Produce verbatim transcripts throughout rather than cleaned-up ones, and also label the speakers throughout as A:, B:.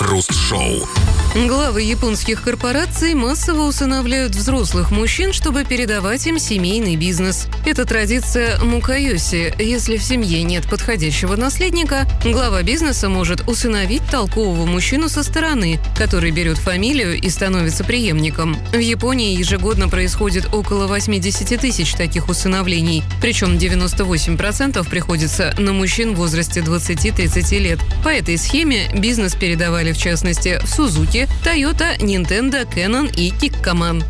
A: Крем-хруст-шоу.
B: Главы японских корпораций массово усыновляют взрослых мужчин, чтобы передавать им семейный бизнес. Это традиция мукайоси. Если в семье нет подходящего наследника, глава бизнеса может усыновить толкового мужчину со стороны, который берет фамилию и становится преемником. В Японии ежегодно происходит около восемьдесят тысяч таких усыновлений, причем девяносто восемь процентов приходится на мужчин в возрасте двадцати-тридцати лет. По этой схеме бизнес передавали в частности в Сузуки, Toyota, Nintendo, Canon и Kikkoman.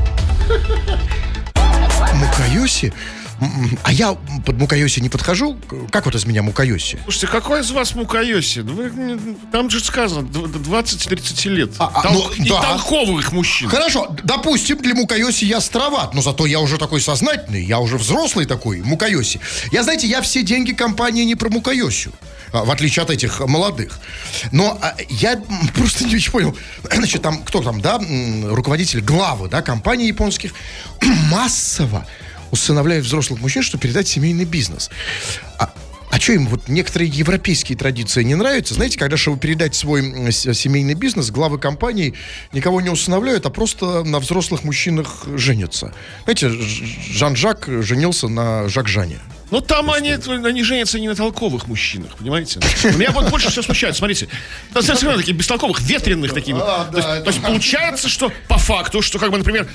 C: Мукайоси? А я под мукайоси не подхожу? Как вот из меня мукайоси?
D: Слушайте, какой из вас мукайоси? Вы, там же сказано двадцать-тридцать лет.
C: А, а,
D: Тол-
C: ну,
D: и
C: да.
D: толковых мужчин.
C: Хорошо, допустим, для мукайоси я староват, но зато я уже такой сознательный, я уже взрослый такой, мукайоси. Я, знаете, я все деньги компании не про мукайосю, в отличие от этих молодых. Но я просто не очень понял. Значит, там, кто там, да, руководитель, главы, да, компаний японских массово усыновляют взрослых мужчин, чтобы передать семейный бизнес. А, а что им, вот некоторые европейские традиции не нравятся? Знаете, когда, чтобы передать свой семейный бизнес, главы компаний никого не усыновляют, а просто на взрослых мужчинах женятся. Знаете, Жан-Жак женился на Жак-Жане.
D: Ну, там они, они женятся не на толковых мужчинах, понимаете? Меня вот больше всего смущает, смотрите. Достаточно таких бестолковых, ветреных таких.
C: А,
D: то,
C: да,
D: есть,
C: это...
D: то есть получается, что по факту, что как бы, например,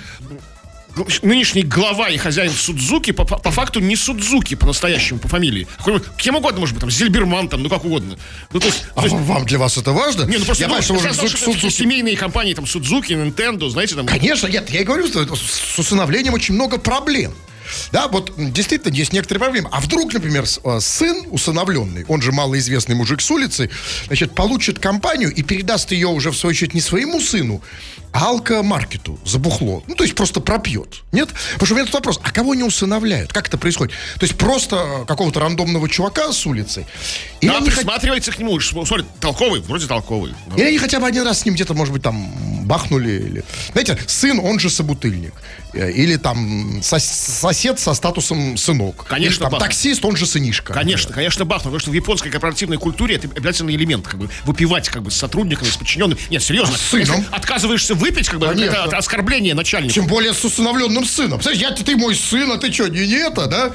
D: нынешний глава и хозяин Судзуки по, по факту не Судзуки по-настоящему, по фамилии. Кем угодно, может быть, там, Зильберман, там, ну как угодно. Ну, то есть,
C: а
D: то есть...
C: вам для вас это важно?
D: Не, ну просто,
C: я
D: ну,
C: понимаю, что
D: сейчас,
C: Судзуки...
D: семейные компании, там, Судзуки, Nintendo, знаете, там...
C: Конечно, нет, я и говорю, что с усыновлением очень много проблем. Да, вот действительно есть некоторые проблемы. А вдруг, например, сын усыновленный, он же малоизвестный мужик с улицы, значит, получит компанию и передаст ее уже, в свою очередь, не своему сыну, а алкомаркету за бухло. Ну, то есть просто пропьет. Нет? Потому что у меня тут вопрос, а кого не усыновляют? Как это происходит? То есть просто какого-то рандомного чувака с улицы?
D: Или да, присматривается хот... к нему. Смотри, толковый, вроде толковый.
C: Да. Или они хотя бы один раз с ним где-то, может быть, там бахнули. Или... Знаете, сын, он же собутыльник. Или там сос... сосед со статусом сынок.
D: Конечно,
C: или, там,
D: бахнул.
C: Таксист, он же сынишка.
D: Конечно, например. конечно, бахнул. Потому что в японской корпоративной культуре это обязательный элемент. Как бы выпивать как бы с сотрудниками, с подчиненными. Нет, серьезно.
C: А с сыном?
D: Если отказываешься выпить, как бы, это, это оскорбление начальника.
C: Тем более с усыновленным сыном. Представляешь, я, ты мой сын, а ты что, не, не это, да?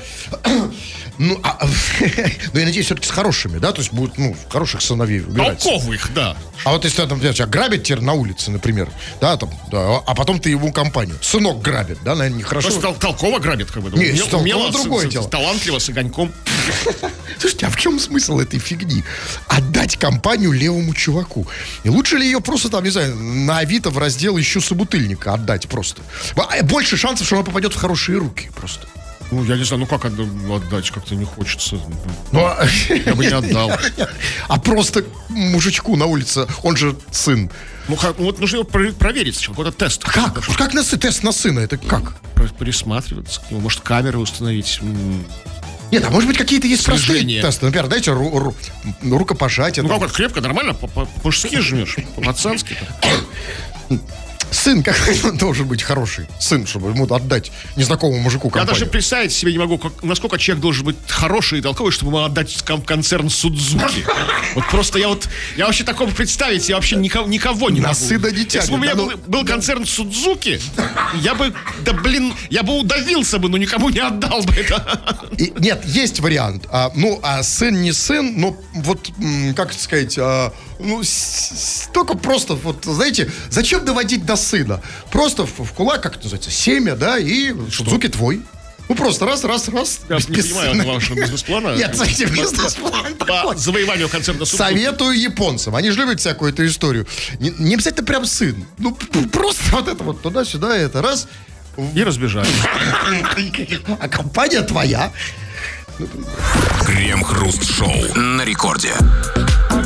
C: Ну, а, ну, я надеюсь, все-таки с хорошими, да? То есть будут, ну, хороших сыновей выбирать.
D: Толковых, да.
C: А вот если там тебя грабят теперь на улице, например, да, там, да, а потом ты его компанию. Сынок грабит, да, наверное, нехорошо.
D: Просто тол- толково грабит, как бы.
C: Нет,
D: Умело,
C: толково другое
D: с,
C: дело.
D: С, талантливо, с огоньком.
C: Слушайте, а в чем смысл этой фигни? Отдать компанию левому чуваку. И лучше ли ее просто там, не знаю, на Авито в раздел «Ищу собутыльника» отдать просто? Больше шансов, что она попадет в хорошие руки просто.
D: Ну, я не знаю, ну как отдать, как-то не хочется.
C: Ну,
D: я бы не отдал.
C: А просто мужичку на улице, он же сын.
D: Ну, как, вот нужно его проверить сначала, какой-то тест.
C: Как? Как на сын? Тест на сына, это как?
D: Присматриваться к нему, может, камеры установить.
C: Нет, а может быть, какие-то есть
D: Слежение.
C: простые тесты. Например, дайте ру- ру- рукопожатие.
D: Ну, как вот крепко, нормально, по-мужски жмешь, по-пацански.
C: Сын какой он должен быть хороший. Сын, чтобы ему отдать незнакомому мужику компанию.
D: Я даже представить себе не могу, как, насколько человек должен быть хороший и толковый, чтобы ему отдать концерн Судзуки. Вот просто я вот, я вообще такого представить, я вообще никого, никого не
C: на
D: могу.
C: сына не тянет.
D: Если бы у меня
C: да,
D: был,
C: ну,
D: был концерн Судзуки, я бы, да блин, я бы удавился бы, но никому не отдал бы это.
C: И, нет, есть вариант. А, ну, а сын не сын, но вот, м, как сказать, а, ну, с, с, только просто, вот, знаете, зачем доводить до сына? Просто в, в кулак, как это называется, семя, да, и Судзуки твой. Ну, просто раз, раз, раз.
D: Я не понимаю вашего бизнес-плана.
C: Нет, знаете, бизнес-план
D: по завоеванию концерна Судзуки.
C: Советую японцам. Они же любят всякую эту историю. Не, не обязательно прям сын. Ну, просто вот это вот туда-сюда, это раз.
D: И разбежались.
C: А компания твоя.
A: Крем-хруст-шоу на рекорде.